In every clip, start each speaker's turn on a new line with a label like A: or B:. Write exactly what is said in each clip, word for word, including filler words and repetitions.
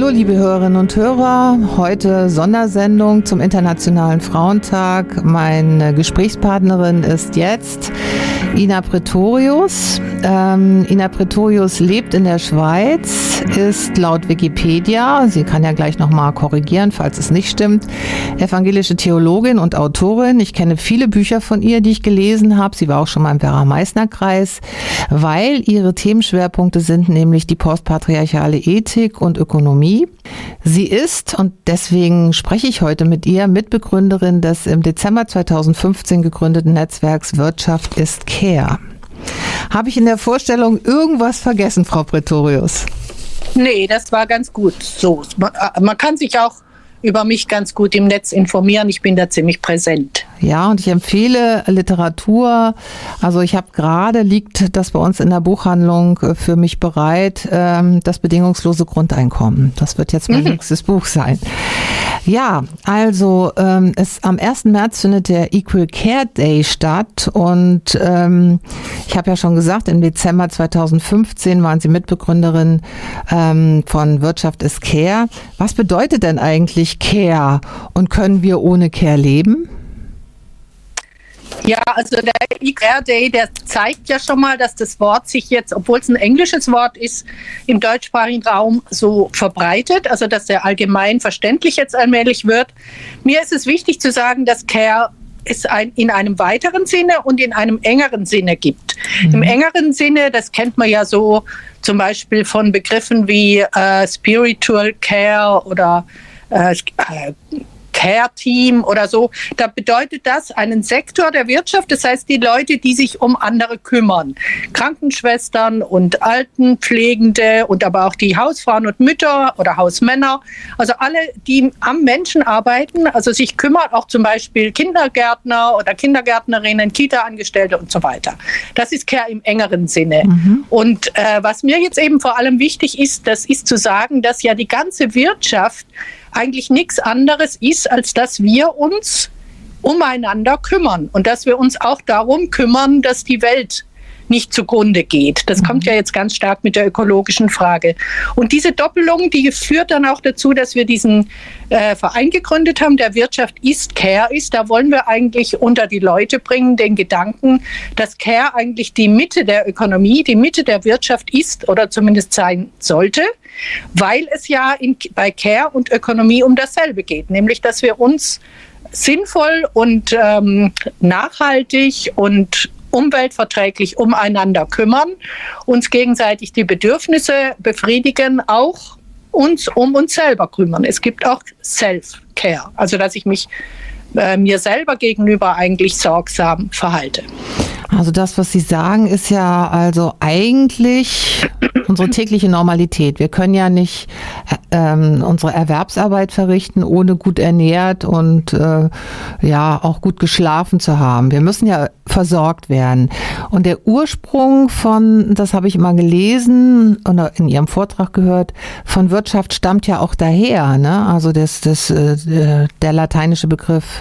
A: Hallo liebe Hörerinnen und Hörer, heute Sondersendung zum Internationalen Frauentag. Meine Gesprächspartnerin ist jetzt Ina Pretorius. Ähm, Ina Pretorius lebt in der Schweiz, ist laut Wikipedia, sie kann ja gleich nochmal korrigieren, falls es nicht stimmt, evangelische Theologin und Autorin. Ich kenne viele Bücher von ihr, die ich gelesen habe. Sie war auch schon mal im Werra-Meißner-Kreis, weil ihre Themenschwerpunkte sind nämlich die postpatriarchale Ethik und Ökonomie. Sie ist, und deswegen spreche ich heute mit ihr, Mitbegründerin des im Dezember zweitausendfünfzehn gegründeten Netzwerks Wirtschaft ist Care. Habe ich in der Vorstellung irgendwas vergessen, Frau Pretorius?
B: Nee, das war ganz gut so. Man, man kann sich auch über mich ganz gut im Netz informieren. Ich bin da ziemlich präsent.
A: Ja, und ich empfehle Literatur. Also ich habe gerade, liegt das bei uns in der Buchhandlung für mich bereit, ähm, das bedingungslose Grundeinkommen. Das wird jetzt mein mhm. nächstes Buch sein. Ja, also ähm, es, am ersten März findet der Equal Care Day statt und ähm, ich habe ja schon gesagt, im Dezember zweitausendfünfzehn waren Sie Mitbegründerin ähm, von Wirtschaft ist Care. Was bedeutet denn eigentlich Care und können wir ohne Care leben?
B: Ja, also der Equal Care Day, der zeigt ja schon mal, dass das Wort sich jetzt, obwohl es ein englisches Wort ist, im deutschsprachigen Raum so verbreitet, also dass der allgemein verständlich jetzt allmählich wird. Mir ist es wichtig zu sagen, dass Care es ein, in einem weiteren Sinne und in einem engeren Sinne gibt. Mhm. Im engeren Sinne, das kennt man ja so zum Beispiel von Begriffen wie äh, Spiritual Care oder äh, Care-Team oder so, da bedeutet das einen Sektor der Wirtschaft, das heißt die Leute, die sich um andere kümmern. Krankenschwestern und Altenpflegende und aber auch die Hausfrauen und Mütter oder Hausmänner, also alle, die am Menschen arbeiten, also sich kümmern, auch zum Beispiel Kindergärtner oder Kindergärtnerinnen, Kita-Angestellte und so weiter. Das ist Care im engeren Sinne. Mhm. Und äh, was mir jetzt eben vor allem wichtig ist, das ist zu sagen, dass ja die ganze Wirtschaft eigentlich nichts anderes ist, als dass wir uns umeinander kümmern und dass wir uns auch darum kümmern, dass die Welt nicht zugrunde geht. Das mhm. kommt ja jetzt ganz stark mit der ökologischen Frage. Und diese Doppelung, die führt dann auch dazu, dass wir diesen äh, Verein gegründet haben, der Wirtschaft ist Care ist. Da wollen wir eigentlich unter die Leute bringen, den Gedanken, dass Care eigentlich die Mitte der Ökonomie, die Mitte der Wirtschaft ist oder zumindest sein sollte, weil es ja in, bei Care und Ökonomie um dasselbe geht, nämlich dass wir uns sinnvoll und ähm, nachhaltig und umweltverträglich umeinander kümmern, uns gegenseitig die Bedürfnisse befriedigen, auch uns um uns selber kümmern. Es gibt auch Self-Care, also dass ich mich äh, mir selber gegenüber eigentlich sorgsam verhalte.
A: Also das, was Sie sagen, ist ja also eigentlich unsere tägliche Normalität. Wir können ja nicht ähm, unsere Erwerbsarbeit verrichten, ohne gut ernährt und äh, ja auch gut geschlafen zu haben. Wir müssen ja versorgt werden. Und der Ursprung von, das habe ich immer gelesen oder in Ihrem Vortrag gehört, von Wirtschaft stammt ja auch daher, ne? Also das, das, äh, der lateinische Begriff.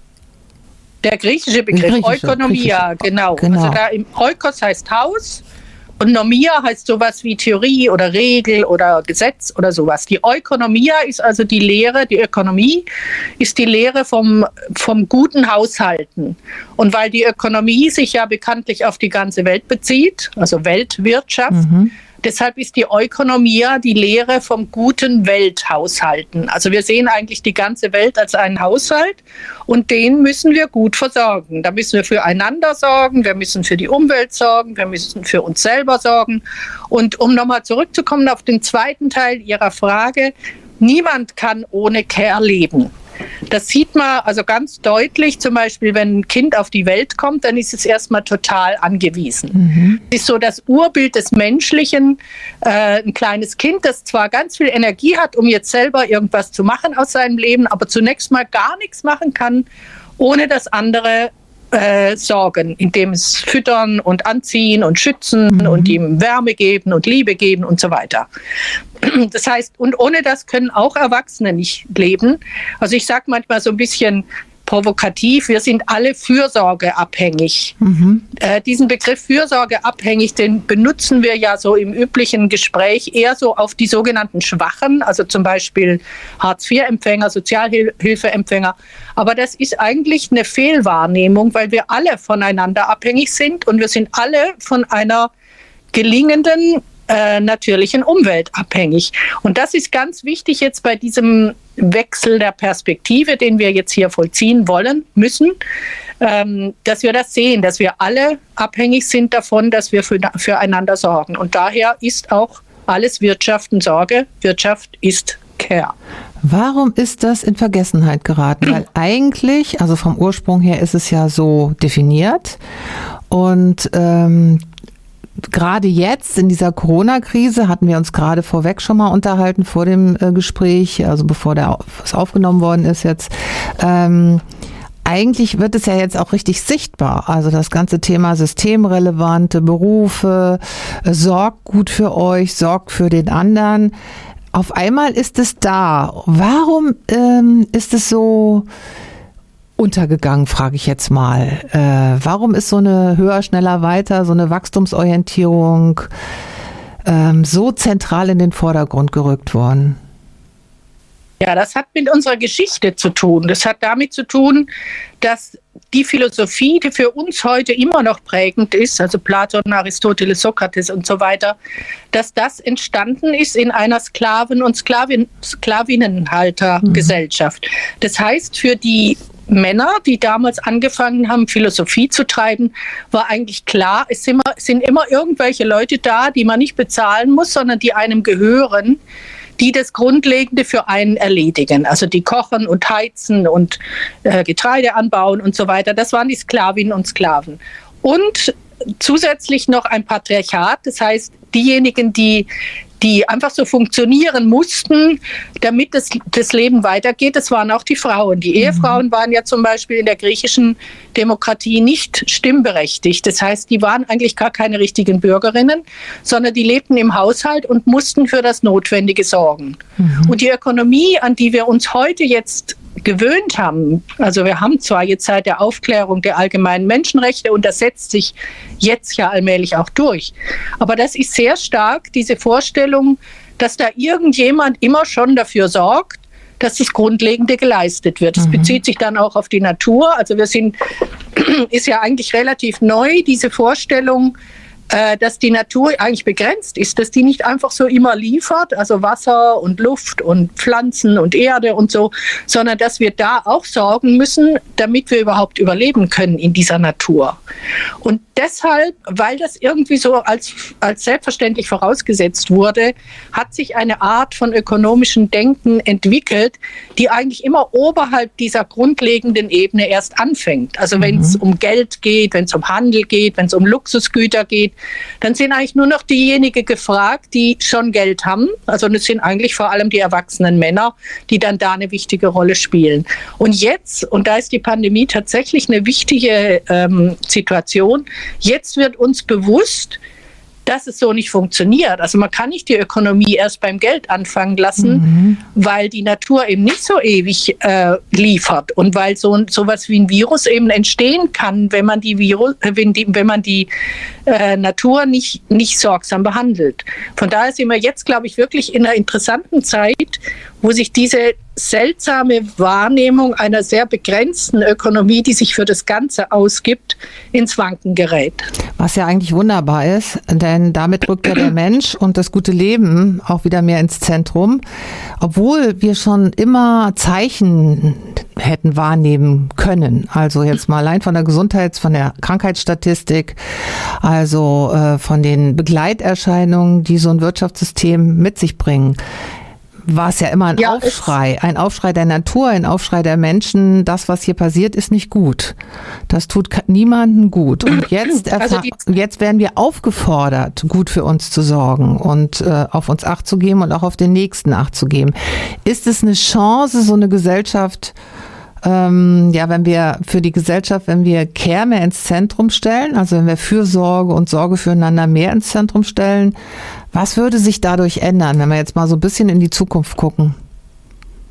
B: Der griechische Begriff, griechische, Oikonomia, griechische. Genau. genau. Also da im Oikos heißt Haus und Nomia heißt sowas wie Theorie oder Regel oder Gesetz oder sowas. Die Oikonomia ist also die Lehre, die Ökonomie ist die Lehre vom, vom guten Haushalten. Und weil die Ökonomie sich ja bekanntlich auf die ganze Welt bezieht, also Weltwirtschaft, mhm. deshalb ist die Oikonomia die Lehre vom guten Welthaushalten. Also wir sehen eigentlich die ganze Welt als einen Haushalt und den müssen wir gut versorgen. Da müssen wir füreinander sorgen, wir müssen für die Umwelt sorgen, wir müssen für uns selber sorgen. Und um nochmal zurückzukommen auf den zweiten Teil Ihrer Frage, niemand kann ohne Care leben. Das sieht man also ganz deutlich, zum Beispiel, wenn ein Kind auf die Welt kommt, dann ist es erstmal total angewiesen. Mhm. Es ist so das Urbild des Menschlichen, äh, ein kleines Kind, das zwar ganz viel Energie hat, um jetzt selber irgendwas zu machen aus seinem Leben, aber zunächst mal gar nichts machen kann, ohne dass andere äh, sorgen, indem es füttern und anziehen und schützen mhm. und ihm Wärme geben und Liebe geben und so weiter. Das heißt, und ohne das können auch Erwachsene nicht leben. Also ich sage manchmal so ein bisschen provokativ, wir sind alle fürsorgeabhängig. Mhm. Äh, diesen Begriff fürsorgeabhängig, den benutzen wir ja so im üblichen Gespräch eher so auf die sogenannten Schwachen, also zum Beispiel Hartz-vier-Empfänger, Sozialhilfeempfänger. Aber das ist eigentlich eine Fehlwahrnehmung, weil wir alle voneinander abhängig sind und wir sind alle von einer gelingenden äh, natürlichen Umwelt abhängig. Und das ist ganz wichtig jetzt bei diesem Wechsel der Perspektive, den wir jetzt hier vollziehen wollen, müssen, ähm, dass wir das sehen, dass wir alle abhängig sind davon, dass wir für, füreinander sorgen. Und daher ist auch alles Wirtschaften Sorge, Wirtschaft ist Care.
A: Warum ist das in Vergessenheit geraten? Weil eigentlich, also vom Ursprung her ist es ja so definiert und ähm, gerade jetzt in dieser Corona-Krise hatten wir uns gerade vorweg schon mal unterhalten vor dem äh, Gespräch, also bevor der was aufgenommen worden ist jetzt. Ähm, eigentlich wird es ja jetzt auch richtig sichtbar. Also das ganze Thema systemrelevante Berufe, äh, sorgt gut für euch, sorgt für den anderen. Auf einmal ist es da. Warum ähm, ist es so untergegangen, frage ich jetzt mal. Äh, warum ist so eine höher, schneller, weiter, so eine Wachstumsorientierung ähm, so zentral in den Vordergrund gerückt worden?
B: Ja, das hat mit unserer Geschichte zu tun. Das hat damit zu tun, dass die Philosophie, die für uns heute immer noch prägend ist, also Platon, Aristoteles, Sokrates und so weiter, dass das entstanden ist in einer Sklaven- und Sklavin- Sklavinnenhaltergesellschaft. Das heißt, für die Männer, die damals angefangen haben, Philosophie zu treiben, war eigentlich klar, es sind immer, es sind immer irgendwelche Leute da, die man nicht bezahlen muss, sondern die einem gehören, die das Grundlegende für einen erledigen. Also die kochen und heizen und äh, Getreide anbauen und so weiter. Das waren die Sklavinnen und Sklaven. Und zusätzlich noch ein Patriarchat, das heißt diejenigen, die die einfach so funktionieren mussten, damit das, das Leben weitergeht. Das waren auch die Frauen. Die Ehefrauen waren ja zum Beispiel in der griechischen Demokratie nicht stimmberechtigt. Das heißt, die waren eigentlich gar keine richtigen Bürgerinnen, sondern die lebten im Haushalt und mussten für das Notwendige sorgen. Mhm. Und die Ökonomie, an die wir uns heute jetzt gewöhnt haben, also wir haben zwar jetzt seit der Aufklärung der allgemeinen Menschenrechte und das setzt sich jetzt ja allmählich auch durch, aber das ist sehr stark diese Vorstellung, dass da irgendjemand immer schon dafür sorgt, dass das Grundlegende geleistet wird. Das mhm. bezieht sich dann auch auf die Natur. Also wir sind, ist ja eigentlich relativ neu, diese Vorstellung, dass die Natur eigentlich begrenzt ist, dass die nicht einfach so immer liefert, also Wasser und Luft und Pflanzen und Erde und so, sondern dass wir da auch sorgen müssen, damit wir überhaupt überleben können in dieser Natur. Und deshalb, weil das irgendwie so als, als selbstverständlich vorausgesetzt wurde, hat sich eine Art von ökonomischem Denken entwickelt, die eigentlich immer oberhalb dieser grundlegenden Ebene erst anfängt. Also wenn es mhm. um Geld geht, wenn es um Handel geht, wenn es um Luxusgüter geht, dann sind eigentlich nur noch diejenigen gefragt, die schon Geld haben. Also das sind eigentlich vor allem die erwachsenen Männer, die dann da eine wichtige Rolle spielen. Und jetzt, und da ist die Pandemie tatsächlich eine wichtige ähm, Situation, jetzt wird uns bewusst, dass es so nicht funktioniert. Also man kann nicht die Ökonomie erst beim Geld anfangen lassen, mhm. weil die Natur eben nicht so ewig äh, liefert und weil so sowas wie ein Virus eben entstehen kann, wenn man die Virus, wenn die, wenn man die äh, Natur nicht nicht sorgsam behandelt. Von daher sind wir jetzt, glaube ich, wirklich in einer interessanten Zeit, wo sich diese seltsame Wahrnehmung einer sehr begrenzten Ökonomie, die sich für das Ganze ausgibt, ins Wanken gerät.
A: Was ja eigentlich wunderbar ist, denn damit rückt ja der Mensch und das gute Leben auch wieder mehr ins Zentrum. Obwohl wir schon immer Zeichen hätten wahrnehmen können. Also jetzt mal allein von der Gesundheits-, von der Krankheitsstatistik, also äh, von den Begleiterscheinungen, die so ein Wirtschaftssystem mit sich bringen. War es ja immer ein ja, Aufschrei, ein Aufschrei der Natur, ein Aufschrei der Menschen. Das, was hier passiert, ist nicht gut. Das tut niemandem gut. Und jetzt, also jetzt werden wir aufgefordert, gut für uns zu sorgen und äh, auf uns Acht zu geben und auch auf den Nächsten Acht zu geben. Ist es eine Chance, so eine Gesellschaft, ähm, ja, wenn wir für die Gesellschaft, wenn wir Care mehr ins Zentrum stellen, also wenn wir Fürsorge und Sorge füreinander mehr ins Zentrum stellen, was würde sich dadurch ändern, wenn wir jetzt mal so ein bisschen in die Zukunft gucken?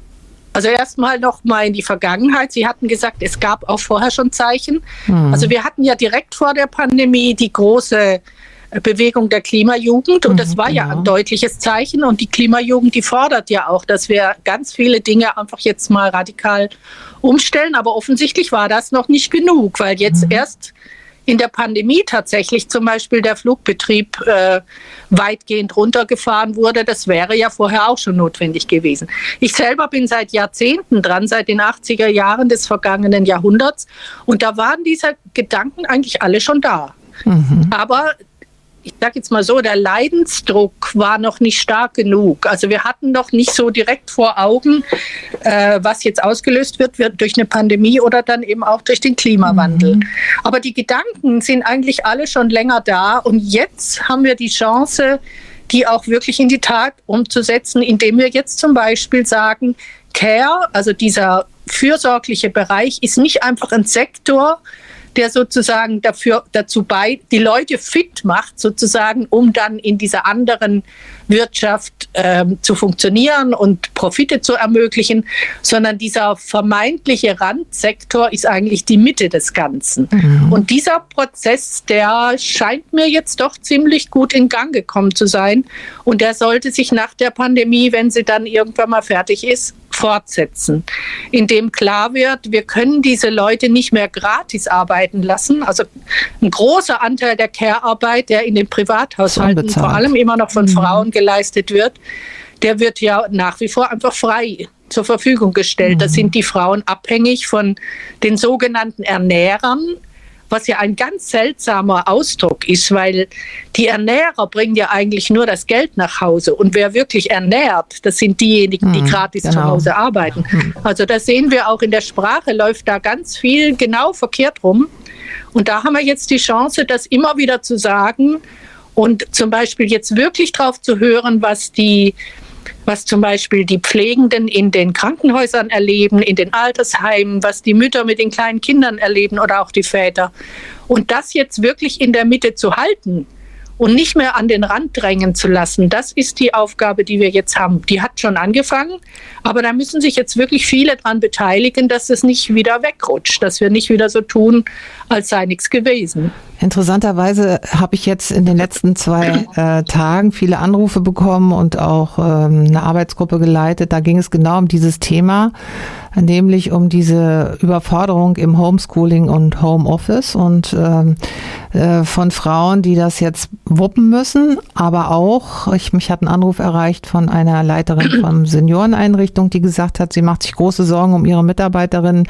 B: Also erstmal noch mal in die Vergangenheit. Sie hatten gesagt, es gab auch vorher schon Zeichen.
A: Mhm.
B: Also wir hatten ja direkt vor der Pandemie die große Bewegung der Klimajugend und das war
A: genau.
B: ja ein deutliches Zeichen und die Klimajugend, die fordert ja auch, dass wir ganz viele Dinge einfach jetzt mal radikal umstellen, aber offensichtlich war das noch nicht genug, weil jetzt mhm. erst in der Pandemie tatsächlich zum Beispiel der Flugbetrieb äh, weitgehend runtergefahren wurde. Das wäre ja vorher auch schon notwendig gewesen. Ich selber bin seit Jahrzehnten dran, seit den achtziger Jahren des vergangenen Jahrhunderts und da waren diese Gedanken eigentlich alle schon da. Mhm. Aber ich sage jetzt mal so, der Leidensdruck war noch nicht stark genug. Also wir hatten noch nicht so direkt vor Augen, äh, was jetzt ausgelöst wird, wird durch eine Pandemie oder dann eben auch durch den Klimawandel. Mhm. Aber die Gedanken sind eigentlich alle schon länger da und jetzt haben wir die Chance, die auch wirklich in die Tat umzusetzen, indem wir jetzt zum Beispiel sagen, Care, also dieser fürsorgliche Bereich, ist nicht einfach ein Sektor, der sozusagen dafür, dazu bei, die Leute fit macht, sozusagen, um dann in dieser anderen Wirtschaft ähm, zu funktionieren und Profite zu ermöglichen, sondern dieser vermeintliche Randsektor ist eigentlich die Mitte des Ganzen. Mhm. Und dieser Prozess, der scheint mir jetzt doch ziemlich gut in Gang gekommen zu sein und der sollte sich nach der Pandemie, wenn sie dann irgendwann mal fertig ist, fortsetzen, indem klar wird, wir können diese Leute nicht mehr gratis arbeiten lassen. Also ein großer Anteil der Care-Arbeit, der in den Privathaushalten vor allem immer noch von mhm. Frauen geleistet wird, der wird ja nach wie vor einfach frei zur Verfügung gestellt. Mhm. Da sind die Frauen abhängig von den sogenannten Ernährern, was ja ein ganz seltsamer Ausdruck ist, weil die Ernährer bringen ja eigentlich nur das Geld nach Hause. Und wer wirklich ernährt, das sind diejenigen, die hm, gratis genau. zu Hause arbeiten. Hm. Also das sehen wir auch in der Sprache, läuft da ganz viel genau verkehrt rum. Und da haben wir jetzt die Chance, das immer wieder zu sagen und zum Beispiel jetzt wirklich drauf zu hören, was die was zum Beispiel die Pflegenden in den Krankenhäusern erleben, in den Altersheimen, was die Mütter mit den kleinen Kindern erleben oder auch die Väter. Und das jetzt wirklich in der Mitte zu halten und nicht mehr an den Rand drängen zu lassen, das ist die Aufgabe, die wir jetzt haben. Die hat schon angefangen, aber da müssen sich jetzt wirklich viele dran beteiligen, dass es nicht wieder wegrutscht, dass wir nicht wieder so tun, als sei nichts gewesen.
A: Interessanterweise habe ich jetzt in den letzten zwei äh, Tagen viele Anrufe bekommen und auch ähm, eine Arbeitsgruppe geleitet. Da ging es genau um dieses Thema, nämlich um diese Überforderung im Homeschooling und Homeoffice und ähm, äh, von Frauen, die das jetzt wuppen müssen, aber auch, ich, mich hat ein Anruf erreicht von einer Leiterin von Senioreneinrichtung, die gesagt hat, sie macht sich große Sorgen um ihre Mitarbeiterinnen,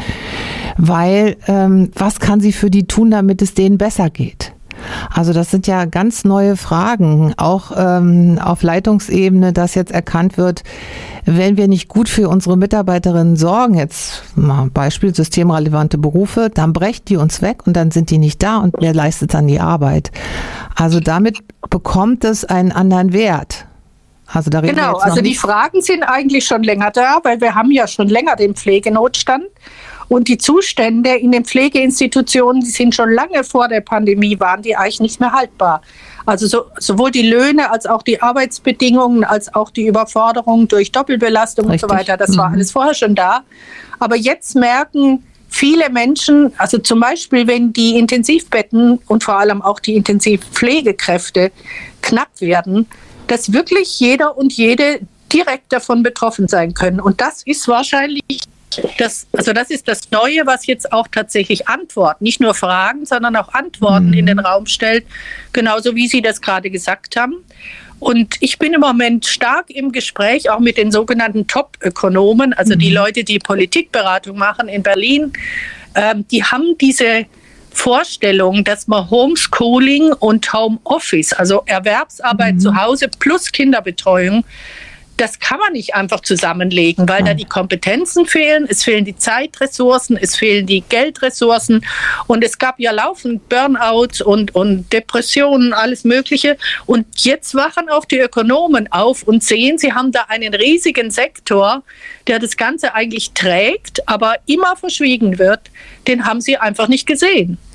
A: weil ähm, was kann sie für die tun, damit es denen besser geht? Also das sind ja ganz neue Fragen, auch ähm, auf Leitungsebene, dass jetzt erkannt wird, wenn wir nicht gut für unsere Mitarbeiterinnen sorgen, jetzt mal Beispiel systemrelevante Berufe, dann brechen die uns weg und dann sind die nicht da und wer leistet dann die Arbeit? Also damit bekommt es einen anderen Wert. Also da reden
B: genau,
A: wir jetzt noch
B: also die
A: nicht.
B: Fragen sind eigentlich schon länger da, weil wir haben ja schon länger den Pflegenotstand. Und die Zustände in den Pflegeinstitutionen, die sind schon lange vor der Pandemie, waren die eigentlich nicht mehr haltbar. Also so, sowohl die Löhne als auch die Arbeitsbedingungen, als auch die Überforderung durch Doppelbelastung Richtig. Und so weiter, das mhm. war alles vorher schon da. Aber jetzt merken viele Menschen, also zum Beispiel, wenn die Intensivbetten und vor allem auch die Intensivpflegekräfte knapp werden, dass wirklich jeder und jede direkt davon betroffen sein können. Und das ist wahrscheinlich Das, also das ist das Neue, was jetzt auch tatsächlich Antworten, nicht nur Fragen, sondern auch Antworten mhm. in den Raum stellt, genauso wie Sie das gerade gesagt haben. Und ich bin im Moment stark im Gespräch, auch mit den sogenannten Top-Ökonomen, also mhm. die Leute, die Politikberatung machen in Berlin, ähm, die haben diese Vorstellung, dass man Homeschooling und Homeoffice, also Erwerbsarbeit mhm. zu Hause plus Kinderbetreuung, das kann man nicht einfach zusammenlegen, weil da die Kompetenzen fehlen, es fehlen die Zeitressourcen, es fehlen die Geldressourcen und es gab ja laufend Burnout und, und Depressionen, alles Mögliche. Und jetzt wachen auch die Ökonomen auf und sehen, sie haben da einen riesigen Sektor, der das Ganze eigentlich trägt, aber immer verschwiegen wird, den haben sie einfach nicht gesehen.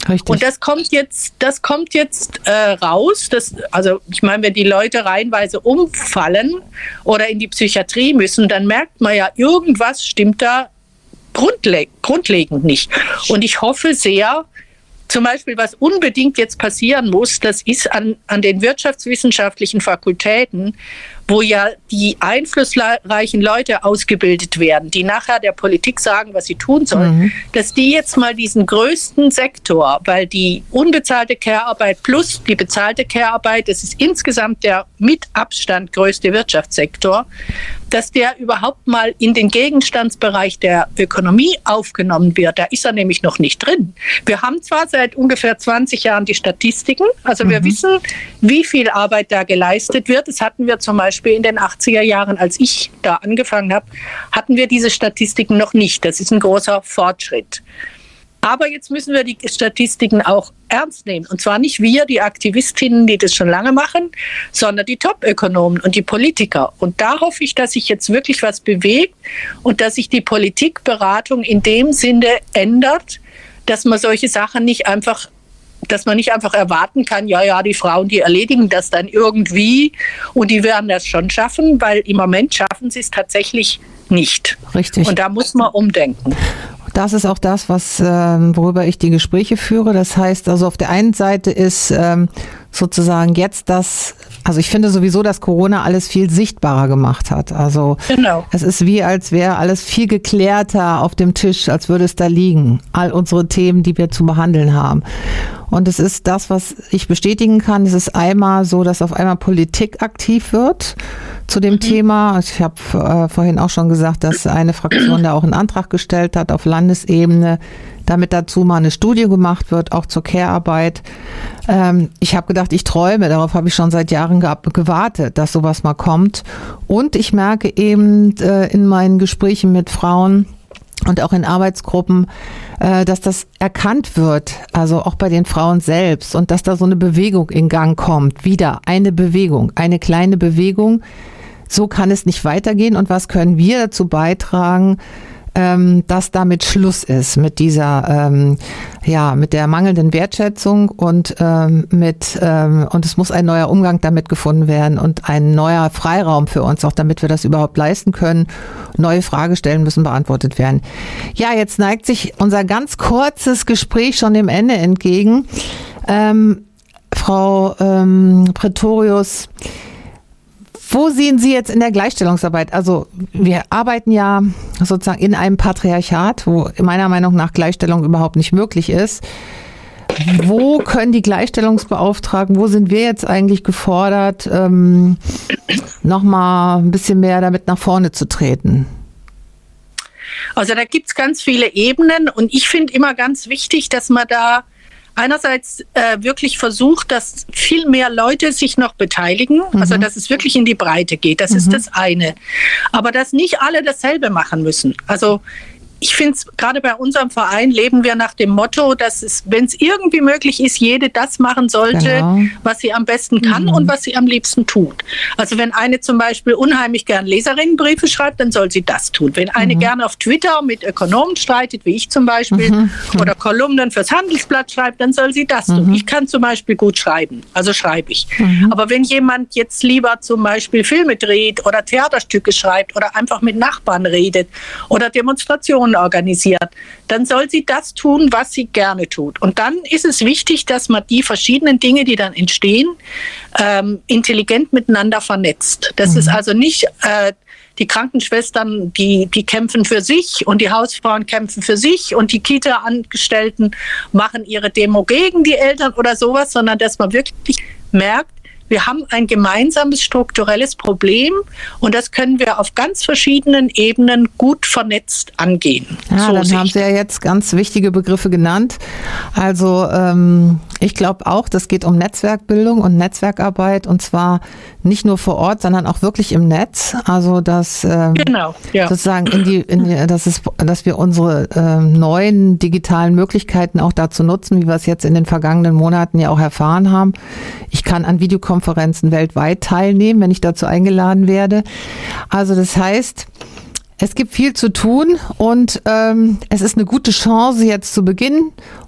A: Richtig.
B: Und das kommt jetzt, das kommt jetzt äh, raus. Das, also ich meine, wenn die Leute reihenweise umfallen oder in die Psychiatrie müssen, dann merkt man ja, irgendwas stimmt da grundleg- grundlegend nicht. Und ich hoffe sehr, zum Beispiel, was unbedingt jetzt passieren muss, das ist an, an den wirtschaftswissenschaftlichen Fakultäten, wo ja die einflussreichen Leute ausgebildet werden, die nachher der Politik sagen, was sie tun soll, mhm. dass die jetzt mal diesen größten Sektor, weil die unbezahlte Care-Arbeit plus die bezahlte Care-Arbeit, das ist insgesamt der mit Abstand größte Wirtschaftssektor, dass der überhaupt mal in den Gegenstandsbereich der Ökonomie aufgenommen wird. Da ist er nämlich noch nicht drin. Wir haben zwar seit ungefähr zwanzig Jahren die Statistiken, also wir mhm. wissen, wie viel Arbeit da geleistet wird. Das hatten wir zum Beispiel in den achtziger Jahren, als ich da angefangen habe, hatten wir diese Statistiken noch nicht. Das ist ein großer Fortschritt. Aber jetzt müssen wir die Statistiken auch ernst nehmen. Und zwar nicht wir, die Aktivistinnen, die das schon lange machen, sondern die Top-Ökonomen und die Politiker. Und da hoffe ich, dass sich jetzt wirklich was bewegt und dass sich die Politikberatung in dem Sinne ändert, dass man solche Sachen nicht einfach, dass man nicht einfach erwarten kann, ja, ja, die Frauen, die erledigen das dann irgendwie und die werden das schon schaffen, weil im Moment schaffen sie es tatsächlich nicht.
A: Richtig.
B: Und da muss man umdenken.
A: Das ist auch das, was, ähm, worüber ich die Gespräche führe. Das heißt, also auf der einen Seite ist ähm, sozusagen jetzt das, also ich finde sowieso, dass Corona alles viel sichtbarer gemacht hat. Also genau. Es ist wie, als wäre alles viel geklärter auf dem Tisch, als würde es da liegen. All unsere Themen, die wir zu behandeln haben. Und es ist das, was ich bestätigen kann. Es ist einmal so, dass auf einmal Politik aktiv wird zu dem mhm. Thema. Ich habe äh, vorhin auch schon gesagt, dass eine Fraktion da auch einen Antrag gestellt hat auf Landesebene, damit dazu mal eine Studie gemacht wird, auch zur Care-Arbeit. Ähm, ich habe gedacht, ich träume, darauf habe ich schon seit Jahren ge- gewartet, dass sowas mal kommt. Und ich merke eben äh, in meinen Gesprächen mit Frauen und auch in Arbeitsgruppen, äh, dass das erkannt wird, also auch bei den Frauen selbst, und dass da so eine Bewegung in Gang kommt. Wieder eine Bewegung, eine kleine Bewegung. So kann es nicht weitergehen. Und was können wir dazu beitragen, ähm, dass damit Schluss ist mit dieser, ähm, ja, mit der mangelnden Wertschätzung und ähm, mit ähm, und es muss ein neuer Umgang damit gefunden werden und ein neuer Freiraum für uns, auch damit wir das überhaupt leisten können. Neue Fragestellen müssen beantwortet werden. Ja, jetzt neigt sich unser ganz kurzes Gespräch schon dem Ende entgegen. Ähm, Frau ähm, Pretorius, wo sehen Sie jetzt in der Gleichstellungsarbeit? Also wir arbeiten ja sozusagen in einem Patriarchat, wo meiner Meinung nach Gleichstellung überhaupt nicht möglich ist. Wo können die Gleichstellungsbeauftragten, wo sind wir jetzt eigentlich gefordert, ähm, nochmal ein bisschen mehr damit nach vorne zu treten?
B: Also da gibt es ganz viele Ebenen und ich finde immer ganz wichtig, dass man da einerseits äh, wirklich versucht, dass viel mehr Leute sich noch beteiligen, mhm. also dass es wirklich in die Breite geht. Das mhm. ist das eine. Aber dass nicht alle dasselbe machen müssen. Also ich finde es, gerade bei unserem Verein leben wir nach dem Motto, dass es, wenn es irgendwie möglich ist, jede das machen sollte, genau. was sie am besten kann mhm. und was sie am liebsten tut. Also wenn eine zum Beispiel unheimlich gern Leserinnenbriefe schreibt, dann soll sie das tun. Wenn eine mhm. gerne auf Twitter mit Ökonomen streitet, wie ich zum Beispiel, mhm. oder Kolumnen fürs Handelsblatt schreibt, dann soll sie das mhm. tun. Ich kann zum Beispiel gut schreiben, also schreibe ich. Mhm. Aber wenn jemand jetzt lieber zum Beispiel Filme dreht oder Theaterstücke schreibt oder einfach mit Nachbarn redet oder Demonstrationen organisiert, dann soll sie das tun, was sie gerne tut. Und dann ist es wichtig, dass man die verschiedenen Dinge, die dann entstehen, ähm, intelligent miteinander vernetzt. Das mhm. ist also nicht äh, die Krankenschwestern, die, die kämpfen für sich und die Hausfrauen kämpfen für sich und die Kita-Angestellten machen ihre Demo gegen die Eltern oder sowas, sondern dass man wirklich merkt, wir haben ein gemeinsames strukturelles Problem und das können wir auf ganz verschiedenen Ebenen gut vernetzt angehen.
A: Ja, so dann haben Sie ja jetzt ganz wichtige Begriffe genannt. Also ähm, ich glaube auch, das geht um Netzwerkbildung und Netzwerkarbeit und zwar nicht nur vor Ort, sondern auch wirklich im Netz. Also dass ähm, genau, ja. sozusagen in die, in die, dass es, dass wir unsere ähm, neuen digitalen Möglichkeiten auch dazu nutzen, wie wir es jetzt in den vergangenen Monaten ja auch erfahren haben. Ich kann an Videokonferenzen weltweit teilnehmen, wenn ich dazu eingeladen werde. Also das heißt, es gibt viel zu tun und ähm, es ist eine gute Chance jetzt zu Beginn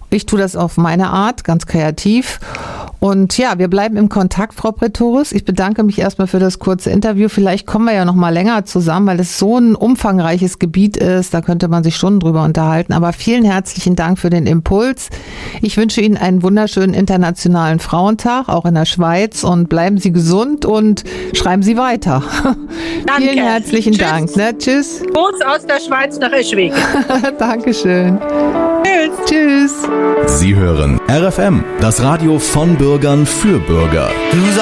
A: Ich tue das auf meine Art, ganz kreativ. Und ja, wir bleiben im Kontakt, Frau Pretorius. Ich bedanke mich erstmal für das kurze Interview. Vielleicht kommen wir ja noch mal länger zusammen, weil es so ein umfangreiches Gebiet ist. Da könnte man sich Stunden drüber unterhalten. Aber vielen herzlichen Dank für den Impuls. Ich wünsche Ihnen einen wunderschönen internationalen Frauentag, auch in der Schweiz. Und bleiben Sie gesund und schreiben Sie weiter.
B: Danke.
A: Vielen herzlichen
B: Tschüss.
A: Dank. Ne? Tschüss.
B: Gruß aus der Schweiz nach Eschwege.
A: Dankeschön.
B: Tschüss.
A: Tschüss.
C: Sie hören R F M, das Radio von Bürgern für Bürger.